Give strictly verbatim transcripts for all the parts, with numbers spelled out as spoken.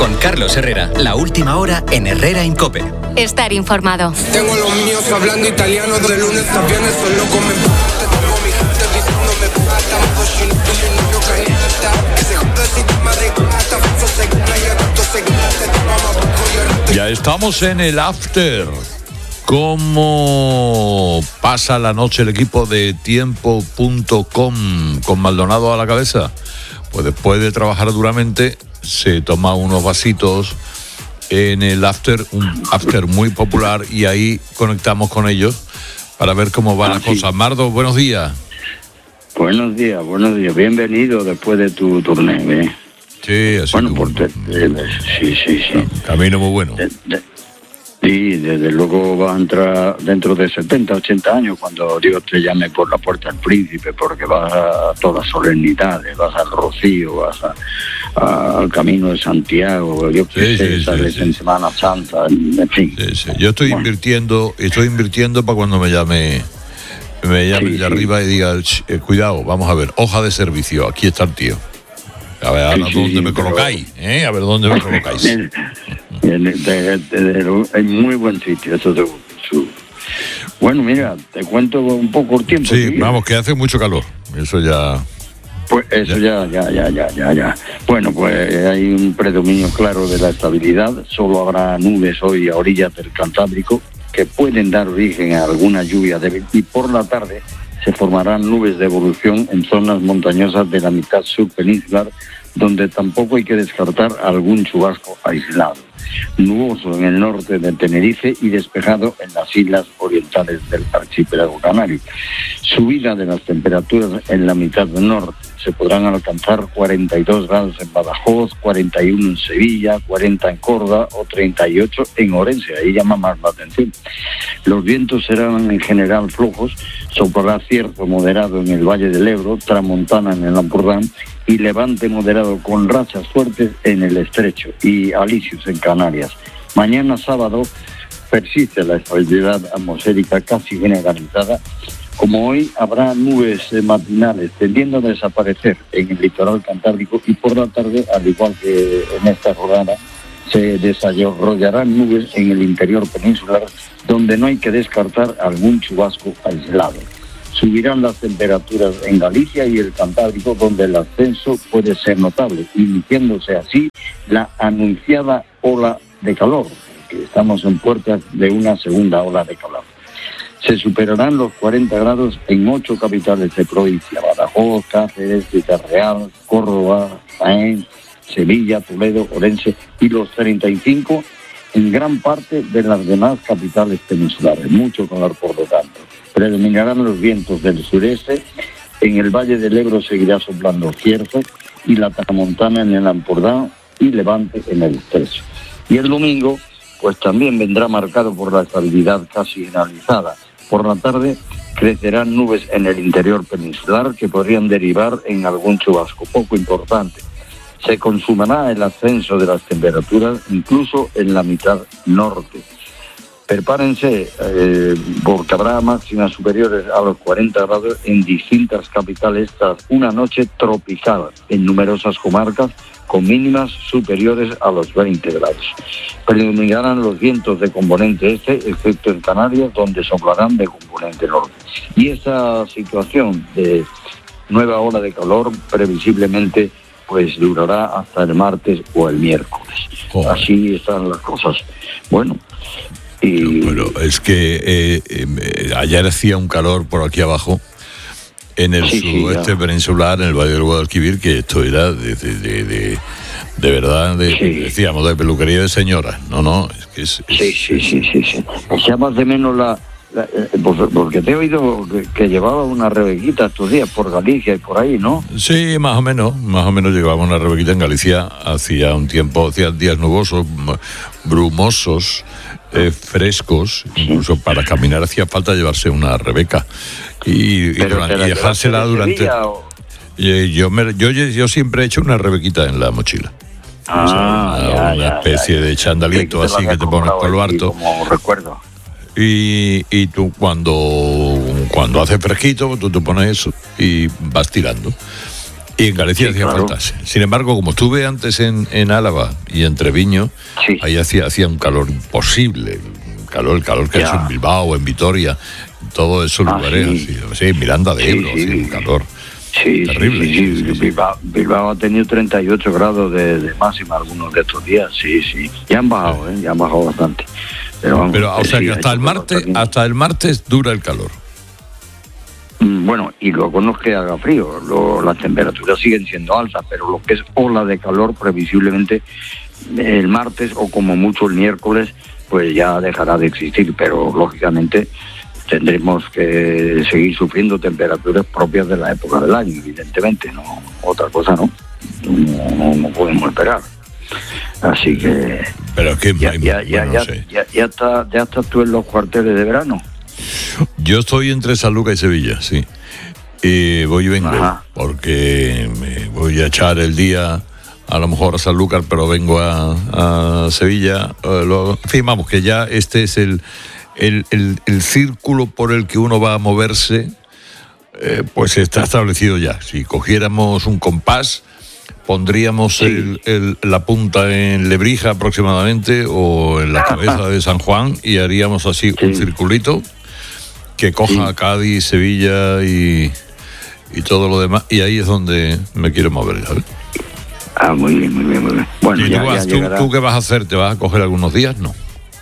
Con Carlos Herrera, la última hora en Herrera en COPE. Estar informado. Tengo los míos hablando italiano de lunes a viernes, solo comen pasta. Tengo mi gente diciéndome pasta, modo chinito y no caí en esta. Que se junta el sistema de plata, falso se gana y adulto se gana. Te tomamos poco y ahorita. Ya estamos en el after. ¿Cómo pasa la noche el equipo de tiempo punto com con Maldonado a la cabeza? Pues después de trabajar duramente, se toma unos vasitos en el after, un after muy popular, y ahí conectamos con ellos para ver cómo van ah, las sí. cosas. Mardo, buenos días. Buenos días, buenos días. Bienvenido después de tu torneo. ¿eh? Sí, así bueno, por te, de, sí, sí, sí. Camino muy bueno. De, de, sí, desde luego va a entrar dentro de setenta, ochenta años cuando Dios te llame por la puerta del príncipe, porque vas a todas solemnidades, vas al Rocío, vas a, a, al Camino de Santiago, yo qué sé, sí, sales sí, en sí. Semana Santa, en fin. Sí, sí. Yo estoy bueno. invirtiendo, estoy invirtiendo para cuando me llame, me llame sí, de sí. arriba y diga, eh, cuidado, vamos a ver, hoja de servicio, aquí está el tío. A ver, ahora sí, dónde sí, me pero... colocáis, ¿eh? A ver dónde me colocáis. En, en, de, de, de, en muy buen sitio, eso te su... Bueno, mira, te cuento un poco el tiempo. Sí, ¿sí? Vamos, que hace mucho calor, eso ya... Pues eso ya, ya, ya, ya, ya, ya. Bueno, pues hay un predominio claro de la estabilidad, solo habrá nubes hoy a orillas del Cantábrico que pueden dar origen a alguna lluvia débil, y por la tarde se formarán nubes de evolución en zonas montañosas de la mitad sur peninsular, donde tampoco hay que descartar algún chubasco aislado. Nuboso en el norte de Tenerife y despejado en las islas orientales del archipiélago canario. Subida de las temperaturas en la mitad norte. Se podrán alcanzar cuarenta y dos grados en Badajoz, cuarenta y uno en Sevilla, cuarenta en Córdoba o treinta y ocho en Orense. Ahí llama más la atención. Los vientos serán en general flojos, soplará cierzo moderado en el Valle del Ebro, tramontana en el Ampurdán y levante moderado con rachas fuertes en el Estrecho y alisios en Canarias. Mañana sábado persiste la estabilidad atmosférica casi generalizada. Como hoy, habrá nubes matinales tendiendo a desaparecer en el litoral cantábrico, y por la tarde, al igual que en esta jornada, se desarrollarán nubes en el interior peninsular, donde no hay que descartar algún chubasco aislado. Subirán las temperaturas en Galicia y el Cantábrico, donde el ascenso puede ser notable, iniciándose así la anunciada ola de calor, que estamos en puertas de una segunda ola de calor. Se superarán los cuarenta grados en ocho capitales de provincia: Badajoz, Cáceres, Ciudad Real, Córdoba, Jaén, Sevilla, Toledo, Orense, y los treinta y cinco en gran parte de las demás capitales peninsulares. Mucho calor por lo tanto. Predominarán los vientos del sureste. En el Valle del Ebro seguirá soplando cierzo y la tramontana en el Ampurdán y levante en el Estrecho. Y el domingo, pues también vendrá marcado por la estabilidad casi generalizada. Por la tarde crecerán nubes en el interior peninsular que podrían derivar en algún chubasco poco importante. Se consumará el ascenso de las temperaturas incluso en la mitad norte. Prepárense eh, porque habrá máximas superiores a los cuarenta grados en distintas capitales tras una noche tropical en numerosas comarcas, con mínimas superiores a los veinte grados. Predominarán los vientos de componente este, excepto en Canarias, donde soplarán de componente norte. Y esa situación de nueva ola de calor previsiblemente pues durará hasta el martes o el miércoles. Oh. Así están las cosas. Bueno, y... Bueno, es que eh, eh, ayer hacía un calor por aquí abajo, en el sí, sudoeste sí, peninsular, en el Valle del Guadalquivir, que esto era de, de, de, de, de verdad, de, sí. decíamos, de peluquería de señoras. No, no, es que es... es sí, sí, sí, sí, sí. Echabas de menos la... la eh, porque te he oído que, que llevaba una rebequita estos días por Galicia y por ahí, ¿no? Sí, más o menos, más o menos llevaba una rebequita en Galicia. Hacía un tiempo, hacía días nubosos, brumosos, eh, frescos, incluso para caminar hacía falta llevarse una rebeca. Y, y, durante, y dejársela durante... O... Yo, me, yo, yo siempre he hecho una rebequita en la mochila. Ah, o sea, una, ya, una ya, especie ya. de chandalito que así que te pones por lo harto. Como recuerdo. Y, y tú cuando, cuando hace fresquito, tú te pones eso y vas tirando. Y en Galicia Sí, hacía claro. falta. Sin embargo, como estuve antes en, en Álava y en Treviño, Sí. ahí hacía, hacía un calor imposible. El calor, el calor que Ya. ha hecho en Bilbao, en Vitoria, todos esos Ah, lugares sí. así. Sí, Miranda de Sí, Ebro, sí. así, un calor. Sí, Terrible, sí, sí, sí, sí, sí. sí. Bilbao, Bilbao ha tenido treinta y ocho grados de, de máxima algunos de estos días, sí, sí. Ya han bajado, ¿eh? Ya han bajado bastante. Pero, vamos, Pero, o eh, sea sí, que ha hasta hecho el calor martes, también. hasta el martes dura el calor. Mm, Bueno, y luego no es que haga frío, lo- las temperaturas siguen siendo altas, pero lo que es ola de calor, previsiblemente el martes o como mucho el miércoles, pues ya dejará de existir, pero lógicamente tendremos que seguir sufriendo temperaturas propias de la época del año, evidentemente, no otra cosa no, no, no- no podemos esperar. Así que Pero es que ya, hay- ya, ya, bueno, ya, no sé. ya, ya está, ya estás tú en los cuarteles de verano. Yo estoy entre Sanlúcar y Sevilla, sí. Y voy y vengo, Ajá. porque me voy a echar el día, a lo mejor a Sanlúcar, pero vengo a, a Sevilla. Eh, lo- en fin, vamos, que ya este es el, el, el- el círculo por el que uno va a moverse, eh, pues está establecido ya. Si cogiéramos un compás, pondríamos Sí. el- el- la punta en Lebrija aproximadamente o en la cabeza de San Juan y haríamos así un Sí. circulito que coja Sí. a Cádiz, Sevilla y, y todo lo demás, y ahí es donde me quiero mover, ¿sabes? Ah, muy bien, muy bien, muy bien. Bueno, ¿Y ya, tú, vas- ya tú- llegará. tú qué vas a hacer? ¿Te vas a coger algunos días? No.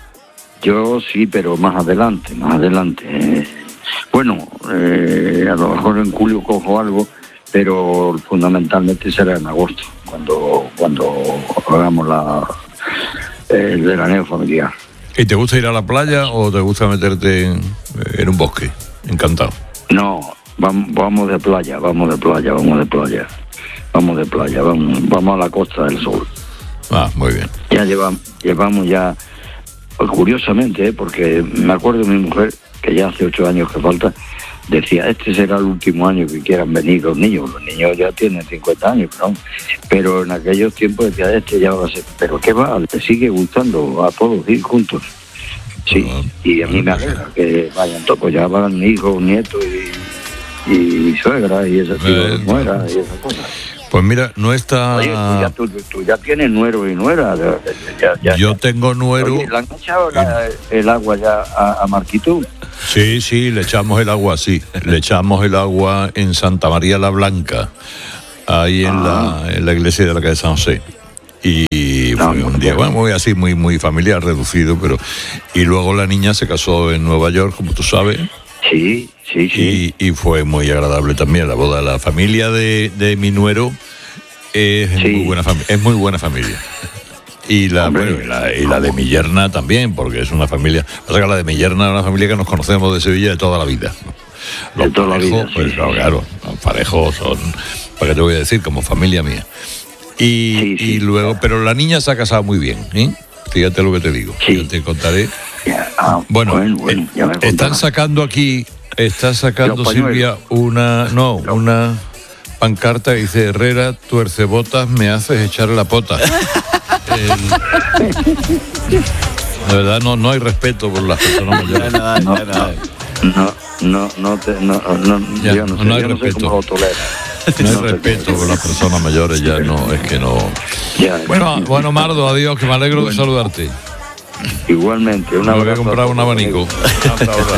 Yo sí, pero más adelante, más adelante. Eh, bueno, eh, a lo mejor en julio cojo algo, pero fundamentalmente será en agosto, cuando cuando hagamos la el veraneo familiar. ¿Y te gusta ir a la playa o te gusta meterte en, en un bosque? Encantado. No, vamos, vamos de playa, vamos de playa, vamos de playa, vamos de playa, vamos, vamos a la Costa del Sol. Ah, muy bien. Ya llevamos, llevamos ya, pues, curiosamente, ¿eh? Porque me acuerdo de mi mujer, que ya hace ocho años que falta, decía, este será el último año que quieran venir los niños. Los niños ya tienen cincuenta años, ¿no? Pero en aquellos tiempos decía, este ya va a ser. Pero ¿qué va? Le sigue gustando a todos ir juntos. Sí, Ah, y a mí me bueno, pues, alegra que vayan todos, pues ya van hijos, nietos y, y suegra y esas Eh, nueras y esas cosas. Pues mira, no está... Oye, tú ya, tú, tú ya tienes nuero y nuera. Ya, ya- ya- Yo tengo nuero... Oye, ¿le han echado la- el agua ya a, a Marquito? Sí, sí, le echamos el agua, sí. Le echamos el agua en Santa María la Blanca, ahí en, Ah. la, en la iglesia de la calle San José. Y Ah, fue un muy día, bien. bueno, muy así, muy, muy familiar, reducido, pero... Y luego la niña se casó en Nueva York, como tú sabes, Sí, sí, sí. y, y fue muy agradable también la boda. La familia de, de mi nuero es, Sí. muy buena fami- es muy buena familia. Y la, Hombre. bueno, y la, y la de mi yerna también, porque es una familia... Pasa que la de mi yerna es una familia que nos conocemos de Sevilla de toda la vida. Los De toda la Parejos, vida, pues sí, claro, sí. claro, los Parejos son, ¿para qué te voy a decir? Como familia mía. Y, Sí, sí. y luego, pero la niña se ha casado muy bien, ¿eh? Fíjate lo que te digo, Sí. yo te contaré. Ya, ah, Bueno, bueno, bueno, eh, ya me están contarás. sacando aquí, está sacando Los pañuelos. Silvia una, no, una pancarta que dice, Herrera, tuercebotas, me haces echar la pota. El- de verdad no, no hay respeto por las personas mayores. No, no, no, no, no, te, no, no, Ya, yo no sé, no hay yo no sé respeto. cómo lo tolera. No hay No sé respeto cómo por las personas mayores, ya no, es que no. Ya, Bueno, bueno, Mardo, adiós, que me alegro de saludarte. igualmente, un Me voy a abrazo. comprar un todos, abanico. amigos. Hasta ahora.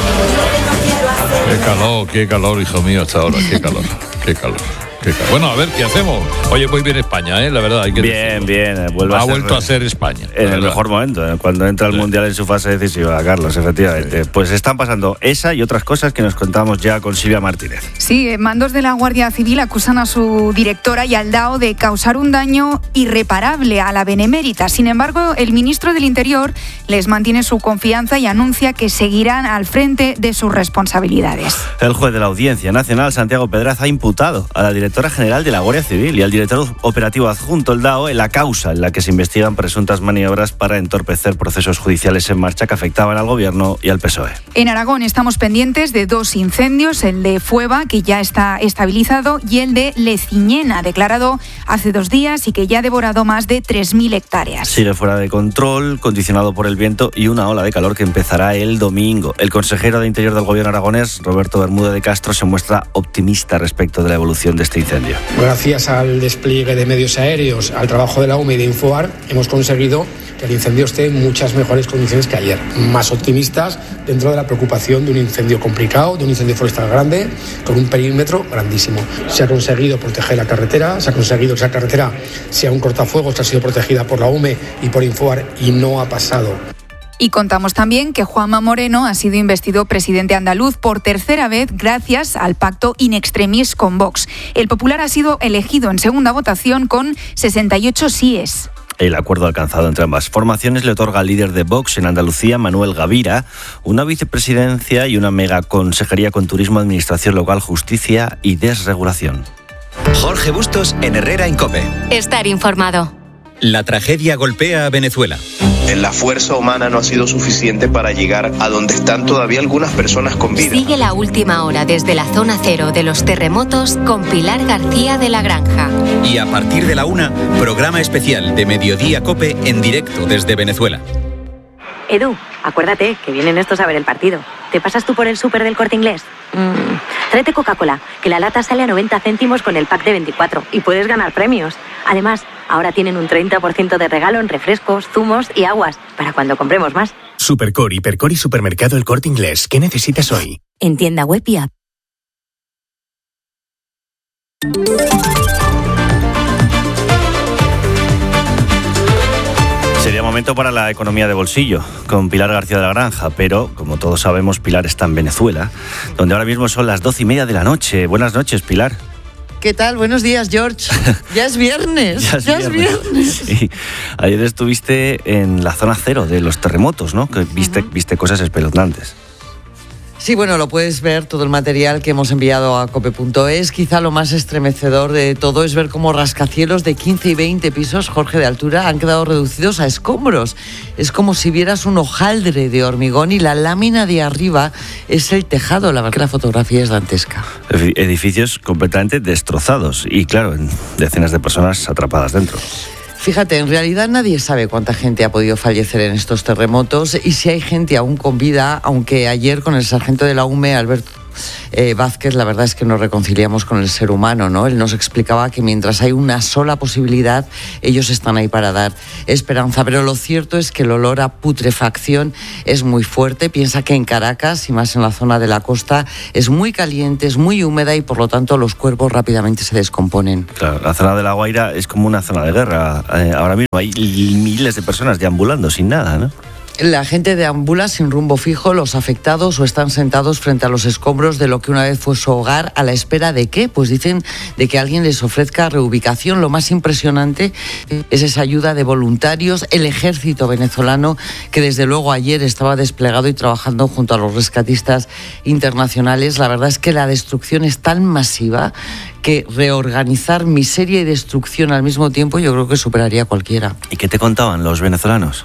Qué calor, qué calor, hijo mío, hasta ahora. Qué calor, qué calor, qué calor. Bueno, a ver, ¿qué hacemos? Oye, muy bien España, ¿eh? La verdad, hay que Bien, decirlo. bien. eh, Vuelve Ha a ser, vuelto a ser España. la en el verdad. mejor momento, eh, cuando entra el Sí. Mundial en su fase decisiva, Carlos, efectivamente. Pues están pasando esa y otras cosas que nos contamos ya con Silvia Martínez. Sí, eh, mandos de la Guardia Civil acusan a su directora y al D A O de causar un daño irreparable a la Benemérita. Sin embargo, el ministro del Interior les mantiene su confianza y anuncia que seguirán al frente de sus responsabilidades. El juez de la Audiencia Nacional, Santiago Pedraz, ha imputado a la directora general de la Guardia Civil y al director operativo adjunto, el D A O, en la causa en la que se investigan presuntas maniobras para entorpecer procesos judiciales en marcha que afectaban al Gobierno y al P S O E. En Aragón estamos pendientes de dos incendios, el de Fueva, que ya está estabilizado, y el de Leciñena, declarado hace dos días y que ya ha devorado más de tres mil hectáreas. Sigue fuera de control, condicionado por el viento y una ola de calor que empezará el domingo. El consejero de Interior del Gobierno aragonés, Roberto Bermúdez de Castro, se muestra optimista respecto de la evolución de este incendio. incendio. Gracias al despliegue de medios aéreos, al trabajo de la U M E y de Infoar, hemos conseguido que el incendio esté en muchas mejores condiciones que ayer. Más optimistas dentro de la preocupación de un incendio complicado, de un incendio forestal grande, con un perímetro grandísimo. Se ha conseguido proteger la carretera, se ha conseguido que esa carretera sea un cortafuegos que ha sido protegida por la U M E y por Infoar y no ha pasado. Y contamos también que Juanma Moreno ha sido investido presidente andaluz por tercera vez gracias al pacto in extremis con Vox. El Popular ha sido elegido en segunda votación con sesenta y ocho síes. El acuerdo alcanzado entre ambas formaciones le otorga al líder de Vox en Andalucía, Manuel Gavira, una vicepresidencia y una megaconsejería con turismo, administración local, justicia y desregulación. Jorge Bustos en Herrera en COPE. Estar informado. La tragedia golpea a Venezuela. La fuerza humana no ha sido suficiente para llegar a donde están todavía algunas personas con vida. Sigue la última hora desde la zona cero de los terremotos con Pilar García de la Granja. Y a partir de la una, programa especial de Mediodía COPE en directo desde Venezuela. Edu, acuérdate que vienen estos a ver el partido. ¿Te pasas tú por el súper del Corte Inglés? Mm, tráete Coca-Cola, que la lata sale a noventa céntimos con el pack de veinticuatro y puedes ganar premios. Además, ahora tienen un treinta por ciento de regalo en refrescos, zumos y aguas, para cuando compremos más. Supercor, Hipercor y Supermercado El Corte Inglés. ¿Qué necesitas hoy? En tienda web y app. Sería momento para la economía de bolsillo, con Pilar García de la Granja, pero, como todos sabemos, Pilar está en Venezuela, donde ahora mismo son las doce y media de la noche. Buenas noches, Pilar. ¿Qué tal? Buenos días, George. Ya es viernes. ya es ya viernes. Es viernes. Sí. Ayer estuviste en la zona cero de los terremotos, ¿no? Que viste, uh-huh. viste cosas espeluznantes. Sí, bueno, lo puedes ver, todo el material que hemos enviado a cope punto es. Quizá lo más estremecedor de todo es ver cómo rascacielos de quince y veinte pisos, Jorge, de altura, han quedado reducidos a escombros. Es como si vieras un hojaldre de hormigón y la lámina de arriba es el tejado. La verdad que la fotografía es dantesca. Edificios completamente destrozados y, claro, decenas de personas atrapadas dentro. Fíjate, en realidad nadie sabe cuánta gente ha podido fallecer en estos terremotos y si hay gente aún con vida, aunque ayer con el sargento de la U M E, Alberto eh, Vázquez, la verdad es que nos reconciliamos con el ser humano, ¿no? Él nos explicaba que mientras hay una sola posibilidad, ellos están ahí para dar esperanza, pero lo cierto es que el olor a putrefacción es muy fuerte. Piensa que en Caracas, y más en la zona de la costa, es muy caliente, es muy húmeda y por lo tanto los cuerpos rápidamente se descomponen. Claro, la zona de La Guaira es como una zona de guerra. Eh, ahora mismo hay miles de personas deambulando sin nada, ¿no? La gente deambula sin rumbo fijo, los afectados o están sentados frente a los escombros de lo que una vez fue su hogar, a la espera de qué, pues dicen de que alguien les ofrezca reubicación. Lo más impresionante es esa ayuda de voluntarios, el ejército venezolano que desde luego ayer estaba desplegado y trabajando junto a los rescatistas internacionales. La verdad es que la destrucción es tan masiva que reorganizar miseria y destrucción al mismo tiempo yo creo que superaría a cualquiera. ¿Y qué te contaban los venezolanos?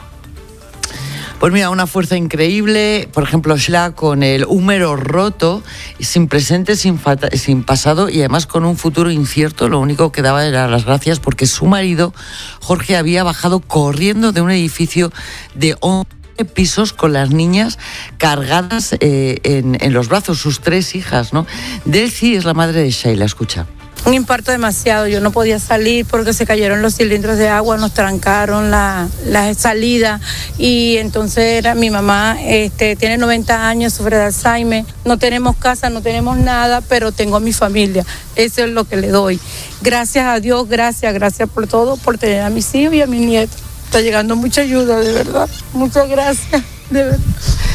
Pues mira, una fuerza increíble, por ejemplo, Shla con el húmero roto, sin presente, sin, fata, sin pasado y además con un futuro incierto. Lo único que daba era las gracias porque su marido, Jorge, había bajado corriendo de un edificio de once pisos con las niñas cargadas eh, en, en los brazos, sus tres hijas, ¿no? Delcy es la madre de Sheila, escucha. Un impacto demasiado, yo no podía salir porque se cayeron los cilindros de agua, nos trancaron la, la salida y entonces era, mi mamá este, tiene noventa años, sufre de Alzheimer, no tenemos casa, no tenemos nada, pero tengo a mi familia, eso es lo que le doy. Gracias a Dios, gracias, gracias por todo, por tener a mis hijos y a mis nietos. Está llegando mucha ayuda, de verdad, muchas gracias, de verdad.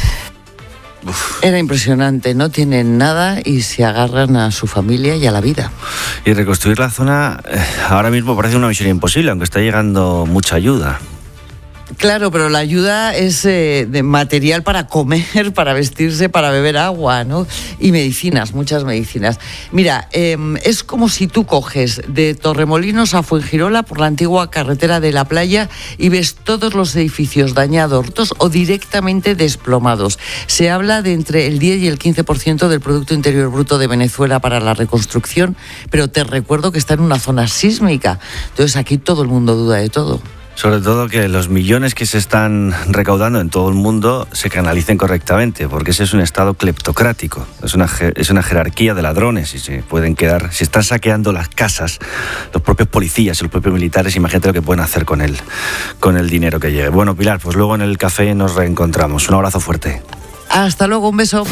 Era impresionante, no tienen nada y se agarran a su familia y a la vida. Y reconstruir la zona eh, ahora mismo parece una misión imposible, aunque está llegando mucha ayuda. Claro, pero la ayuda es eh, de material para comer, para vestirse, para beber agua, ¿no? Y medicinas, muchas medicinas. Mira, eh, es como si tú coges de Torremolinos a Fuengirola por la antigua carretera de la playa y ves todos los edificios dañados, rotos o directamente desplomados. Se habla de entre el diez y el quince por ciento del Producto Interior Bruto de Venezuela para la reconstrucción, pero te recuerdo que está en una zona sísmica. Entonces aquí todo el mundo duda de todo. Sobre todo que los millones que se están recaudando en todo el mundo se canalicen correctamente, porque ese es un Estado cleptocrático, es una, es una jerarquía de ladrones y se pueden quedar, si están saqueando las casas, los propios policías y los propios militares, imagínate lo que pueden hacer con el, con el dinero que llegue. Bueno, Pilar, pues luego en el café nos reencontramos. Un abrazo fuerte. Hasta luego, un beso.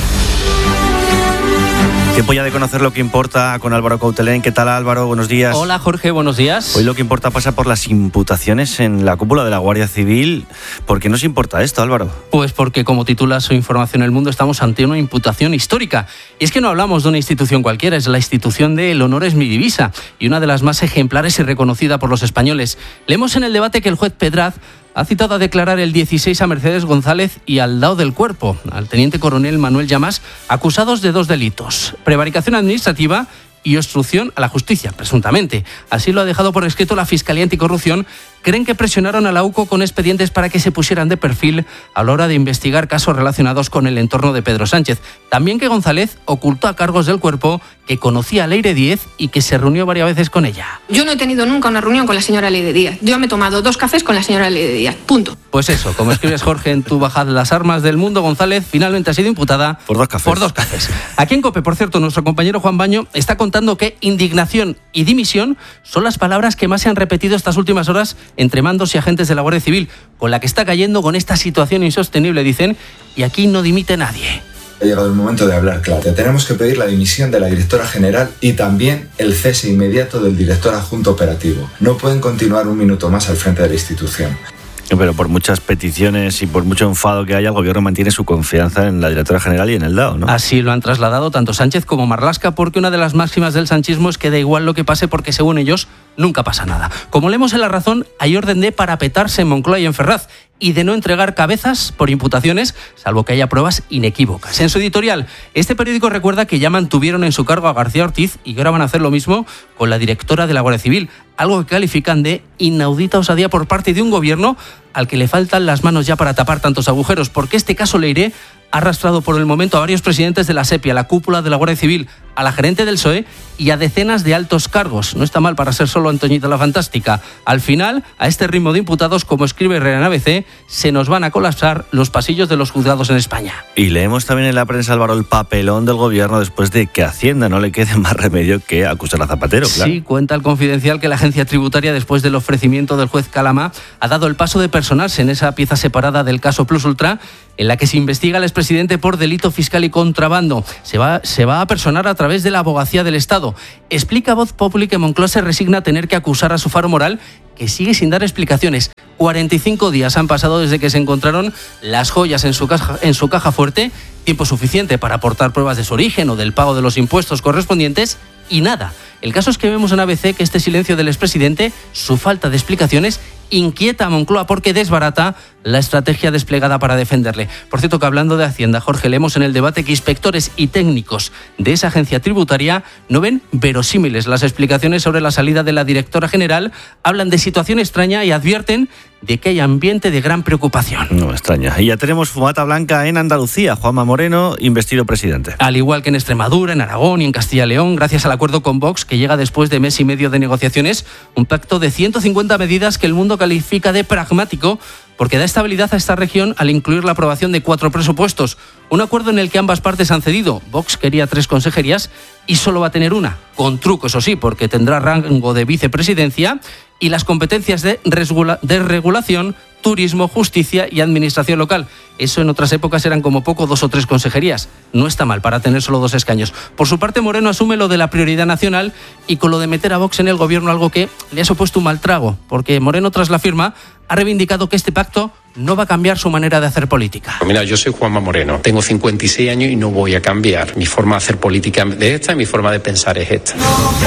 Tiempo ya de conocer lo que importa con Álvaro Coutelén. ¿Qué tal, Álvaro? Buenos días. Hola, Jorge, buenos días. Hoy lo que importa pasa por las imputaciones en la cúpula de la Guardia Civil. ¿Por qué nos importa esto, Álvaro? Pues porque, como titula su información El Mundo, estamos ante una imputación histórica. Y es que no hablamos de una institución cualquiera, es la institución de El honor es mi divisa y una de las más ejemplares y reconocida por los españoles. Leemos en el debate que el juez Pedraz ha citado a declarar el dieciséis a Mercedes González y al Dao del Cuerpo, al teniente coronel Manuel Llamas, acusados de dos delitos: prevaricación administrativa y obstrucción a la justicia, presuntamente. Así lo ha dejado por escrito la Fiscalía Anticorrupción. Creen que presionaron a la U C O con expedientes para que se pusieran de perfil a la hora de investigar casos relacionados con el entorno de Pedro Sánchez. También que González ocultó a cargos del Cuerpo que conocía a Leire Díez y que se reunió varias veces con ella. Yo no he tenido nunca una reunión con la señora Leire Díez. Yo me he tomado dos cafés con la señora Leire Díez. Punto. Pues eso, como escribes, Jorge, en tu Bajad las armas del mundo, González finalmente ha sido imputada por dos cafés. Por dos cafés. Aquí en COPE, por cierto, nuestro compañero Juan Baño está contando que indignación y dimisión son las palabras que más se han repetido estas últimas horas entre mandos y agentes de la Guardia Civil, con la que está cayendo con esta situación insostenible, dicen, y aquí no dimite nadie. Ha llegado el momento de hablar claro. Tenemos que pedir la dimisión de la directora general y también el cese inmediato del director adjunto operativo. No pueden continuar un minuto más al frente de la institución. Pero por muchas peticiones y por mucho enfado que haya, el gobierno mantiene su confianza en la directora general y en el Dao, ¿no? Así lo han trasladado tanto Sánchez como Marlaska, porque una de las máximas del sanchismo es que da igual lo que pase porque, según ellos, nunca pasa nada. Como leemos en La Razón, hay orden de parapetarse en Moncloa y en Ferraz y de no entregar cabezas por imputaciones, salvo que haya pruebas inequívocas. En su editorial, este periódico recuerda que ya mantuvieron en su cargo a García Ortiz y que ahora van a hacer lo mismo con la directora de la Guardia Civil, algo que califican de inaudita osadía por parte de un gobierno al que le faltan las manos ya para tapar tantos agujeros, porque este caso Leire ha arrastrado por el momento a varios presidentes de la SEPI, a la cúpula de la Guardia Civil, a la gerente del P S O E y a decenas de altos cargos. No está mal para ser solo Antoñita la Fantástica. Al final, a este ritmo de imputados, como escribe Herrera en A B C, se nos van a colapsar los pasillos de los juzgados en España. Y leemos también en la prensa, Álvaro, el papelón del gobierno después de que a Hacienda no le quede más remedio que acusar a Zapatero, claro. Sí, cuenta el Confidencial que la agencia tributaria, después del ofrecimiento del juez Calama, ha dado el paso de personarse en esa pieza separada del caso Plus Ultra, en la que se investiga al expresidente por delito fiscal y contrabando. Se va, se va a personar a través de la Abogacía del Estado. Explica Voz Populi que Moncloa se resigna a tener que acusar a su faro moral, que sigue sin dar explicaciones. cuarenta y cinco días han pasado desde que se encontraron las joyas en su caja, en su caja fuerte, tiempo suficiente para aportar pruebas de su origen o del pago de los impuestos correspondientes, y nada. El caso es que vemos en A B C que este silencio del expresidente, su falta de explicaciones, inquieta a Moncloa porque desbarata la estrategia desplegada para defenderle. Por cierto, que hablando de Hacienda, Jorge, leemos en el debate que inspectores y técnicos de esa agencia tributaria no ven verosímiles las explicaciones sobre la salida de la directora general, hablan de situación extraña y advierten de que hay ambiente de gran preocupación. No extraña. Y ya tenemos fumata blanca en Andalucía. Juanma Moreno, investido presidente. Al igual que en Extremadura, en Aragón y en Castilla y León, gracias al acuerdo con Vox, que llega después de mes y medio de negociaciones, un pacto de ciento cincuenta medidas que el mundo califica de pragmático, porque da estabilidad a esta región al incluir la aprobación de cuatro presupuestos. Un acuerdo en el que ambas partes han cedido. Vox quería tres consejerías y solo va a tener una, con truco, eso sí, porque tendrá rango de vicepresidencia y las competencias de, resgula- de regulación, turismo, justicia y administración local. Eso en otras épocas eran como poco dos o tres consejerías. No está mal para tener solo dos escaños. Por su parte, Moreno asume lo de la prioridad nacional y con lo de meter a Vox en el gobierno, algo que le ha supuesto un mal trago, porque Moreno, tras la firma, ha reivindicado que este pacto no va a cambiar su manera de hacer política. Mira, yo soy Juanma Moreno, tengo cincuenta y seis años y no voy a cambiar. Mi forma de hacer política es esta y mi forma de pensar es esta.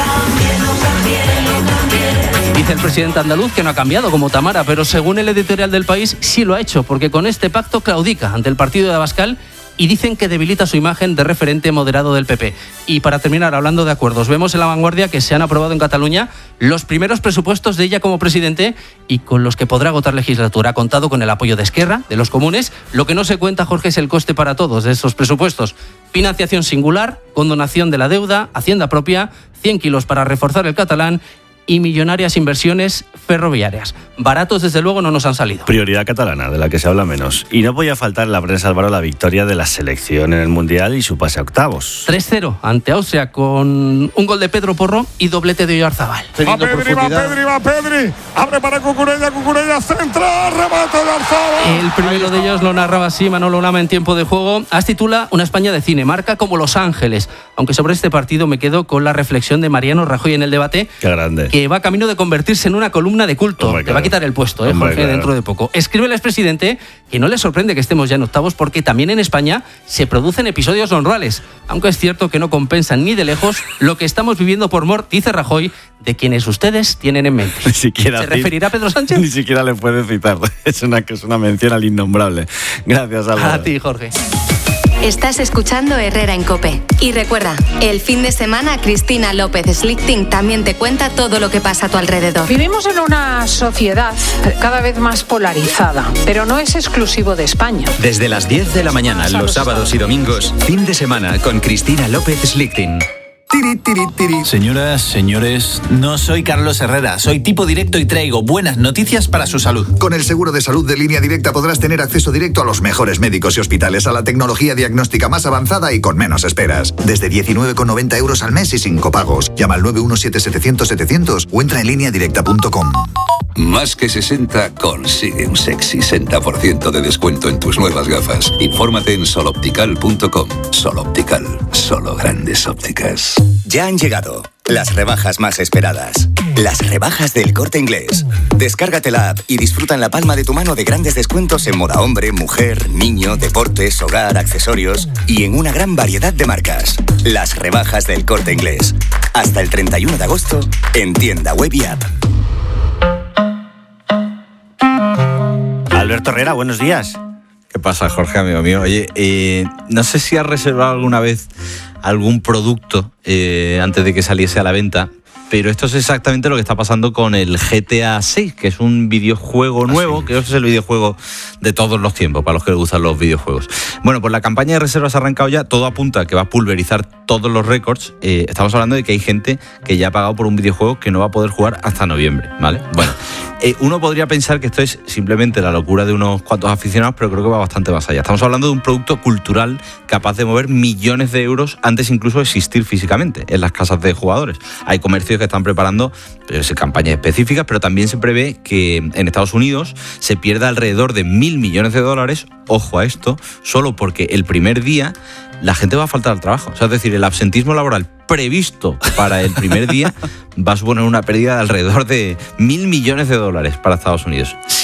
Dice el presidente andaluz que no ha cambiado como Tamara, pero según el editorial del País sí lo ha hecho, porque con este pacto claudica ante el partido de Abascal y dicen que debilita su imagen de referente moderado del P P. Y para terminar, hablando de acuerdos, vemos en La Vanguardia que se han aprobado en Cataluña los primeros presupuestos de ella como presidente y con los que podrá agotar legislatura. Ha contado con el apoyo de Esquerra, de los comunes. Lo que no se cuenta, Jorge, es el coste para todos de esos presupuestos. Financiación singular, condonación de la deuda, hacienda propia, cien kilos para reforzar el catalán y millonarias inversiones ferroviarias. Baratos, desde luego, no nos han salido. Prioridad catalana, de la que se habla menos. Y no podía faltar en la prensa, Álvaro, la victoria de la selección en el Mundial y su pase a octavos. tres cero ante Austria con un gol de Pedro Porro y doblete de Oyarzabal. Va Pedri, va Pedri, va Pedri. Abre para Cucurella, Cucurella centra, remate de Oyarzabal. El primero de ellos lo narraba así Manolo Lama en tiempo de juego. As titula Una España de cine, marca como Los Ángeles. Aunque sobre este partido me quedo con la reflexión de Mariano Rajoy en el debate. Qué grande. Que va camino de convertirse en una columna de culto. Hombre, Te va a quitar el puesto, ¿eh, Hombre, Jorge, claro. dentro de poco. Escribe el expresidente que no le sorprende que estemos ya en octavos porque también en España se producen episodios honrales. Aunque es cierto que no compensan ni de lejos lo que estamos viviendo por mor, dice Rajoy, de quienes ustedes tienen en mente. Ni siquiera ¿Se referirá a Pedro Sánchez? Ni siquiera le puede citar. Es una, es una mención al innombrable. Gracias, Álvaro. A ti, Jorge. Estás escuchando Herrera en COPE. Y recuerda, el fin de semana Cristina López Slichting también te cuenta todo lo que pasa a tu alrededor. Vivimos en una sociedad cada vez más polarizada, pero no es exclusivo de España. Desde las diez de la mañana, los sábados y domingos, fin de semana con Cristina López Slichting. Tiri, tiri, tiri. Señoras, señores, no soy Carlos Herrera, soy tipo directo y traigo buenas noticias para su salud. Con el seguro de salud de Línea Directa podrás tener acceso directo a los mejores médicos y hospitales, a la tecnología diagnóstica más avanzada y con menos esperas. Desde diecinueve con noventa euros al mes y sin copagos. Llama al nueve uno siete setecientos setecientos o entra en línea directa punto com. Más que sesenta consigue un sexy sesenta por ciento de descuento en tus nuevas gafas. Infórmate en sol optical punto com. Sol Optical, solo grandes ópticas. Ya han llegado las rebajas más esperadas. Las rebajas del Corte Inglés. Descárgate la app y disfruta en la palma de tu mano de grandes descuentos en moda hombre, mujer, niño, deportes, hogar, accesorios y en una gran variedad de marcas. Las rebajas del Corte Inglés. Hasta el treinta y uno de agosto en tienda web y app. Alberto Herrera, buenos días. ¿Qué pasa, Jorge, amigo mío? Oye, eh, no sé si has reservado alguna vez algún producto eh, antes de que saliese a la venta, pero esto es exactamente lo que está pasando con el G T A seis, que es un videojuego nuevo, que es el videojuego de todos los tiempos, para los que les gustan los videojuegos. Bueno, pues la campaña de reservas ha arrancado ya, todo apunta a que va a pulverizar todos los récords. Eh, estamos hablando de que hay gente que ya ha pagado por un videojuego que no va a poder jugar hasta noviembre, ¿vale? Bueno, eh, uno podría pensar que esto es simplemente la locura de unos cuantos aficionados, pero creo que va bastante más allá. Estamos hablando de un producto cultural capaz de mover millones de euros antes incluso de existir físicamente en las casas de jugadores. Hay comercios que están preparando pues, campañas específicas, pero también se prevé que en Estados Unidos se pierda alrededor de mil millones de dólares, ojo a esto, solo porque el primer día la gente va a faltar al trabajo. O sea, es decir, el absentismo laboral previsto para el primer día va a suponer una pérdida de alrededor de mil millones de dólares para Estados Unidos.